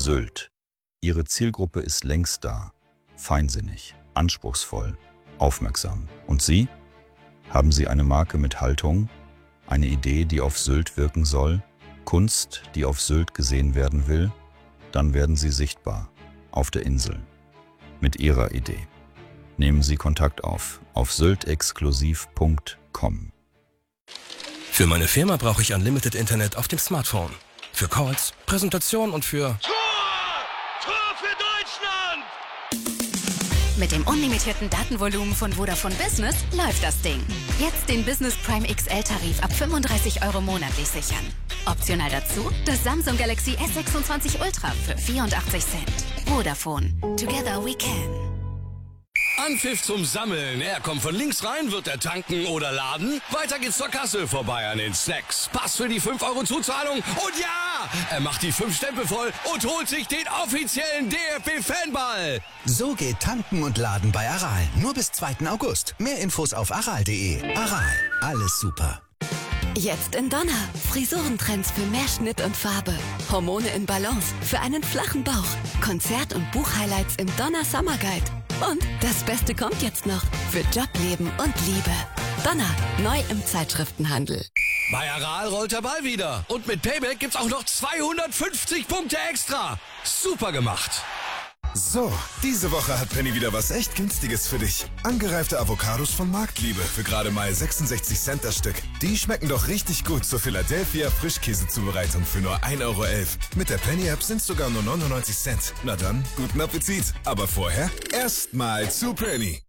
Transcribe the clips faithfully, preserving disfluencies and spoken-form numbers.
Sylt. Ihre Zielgruppe ist längst da. Feinsinnig, anspruchsvoll, aufmerksam. Und Sie? Haben Sie eine Marke mit Haltung? Eine Idee, die auf Sylt wirken soll? Kunst, die auf Sylt gesehen werden will? Dann werden Sie sichtbar. Auf der Insel. Mit Ihrer Idee. Nehmen Sie Kontakt auf. Auf syltexklusiv punkt com. Für meine Firma brauche ich Unlimited Internet auf dem Smartphone. Für Calls, Präsentation und für... Tor! Tor für Deutschland! Mit dem unlimitierten Datenvolumen von Vodafone Business läuft das Ding. Jetzt den Business Prime X L-Tarif ab fünfunddreißig Euro monatlich sichern. Optional dazu das Samsung Galaxy S sechsundzwanzig Ultra für vierundachtzig Cent. Vodafone. Together we can. Anpfiff zum Sammeln. Er kommt von links rein, wird er tanken oder laden. Weiter geht's zur Kasse, vorbei an den Snacks. Pass für die fünf Euro Zuzahlung. Und ja, er macht die fünf Stempel voll und holt sich den offiziellen D F B-Fanball. So geht Tanken und Laden bei Aral. Nur bis zweiten August. Mehr Infos auf aral punkt de. Aral, alles super. Jetzt in Donner. Frisurentrends für mehr Schnitt und Farbe. Hormone in Balance für einen flachen Bauch. Konzert- und Buchhighlights im Donner Summer Guide. Und das Beste kommt jetzt noch. Für Job, Leben und Liebe. Donner, neu im Zeitschriftenhandel. Bei Aral rollt der Ball wieder. Und mit Payback gibt's auch noch zweihundertfünfzig Punkte extra. Super gemacht. So, diese Woche hat Penny wieder was echt Günstiges für dich. Angereifte Avocados von Marktliebe für gerade mal sechsundsechzig Cent das Stück. Die schmecken doch richtig gut zur Philadelphia Frischkäsezubereitung für nur ein Euro elf. Mit der Penny-App sind es sogar nur neunundneunzig Cent. Na dann, guten Appetit. Aber vorher erstmal zu Penny.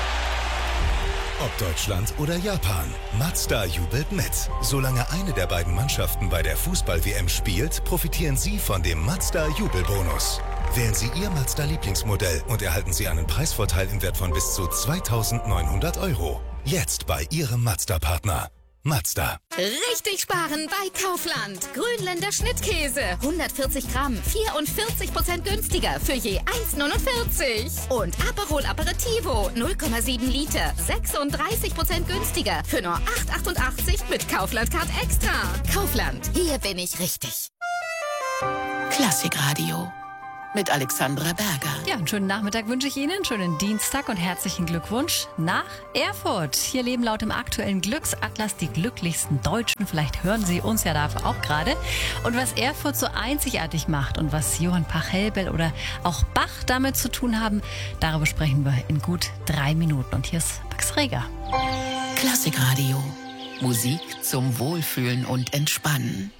Ob Deutschland oder Japan, Mazda jubelt mit. Solange eine der beiden Mannschaften bei der Fußball-W M spielt, profitieren Sie von dem Mazda-Jubelbonus. Wählen Sie Ihr Mazda-Lieblingsmodell und erhalten Sie einen Preisvorteil im Wert von bis zu zweitausendneunhundert Euro. Jetzt bei Ihrem Mazda-Partner. Mazda. Richtig sparen bei Kaufland. Grünländer Schnittkäse. hundertvierzig Gramm. vierundvierzig Prozent günstiger für je eins neunundvierzig. Und Aperol Aperitivo. null Komma sieben Liter. sechsunddreißig Prozent günstiger für nur acht achtundachtzig mit Kaufland Card Extra. Kaufland. Hier bin ich richtig. Klassikradio. Mit Alexandra Berger. Ja, einen schönen Nachmittag wünsche ich Ihnen, schönen Dienstag und herzlichen Glückwunsch nach Erfurt. Hier leben laut dem aktuellen Glücksatlas die glücklichsten Deutschen. Vielleicht hören Sie uns ja da auch gerade. Und was Erfurt so einzigartig macht und was Johann Pachelbel oder auch Bach damit zu tun haben, darüber sprechen wir in gut drei Minuten. Und hier ist Max Reger. Klassikradio. Musik zum Wohlfühlen und Entspannen.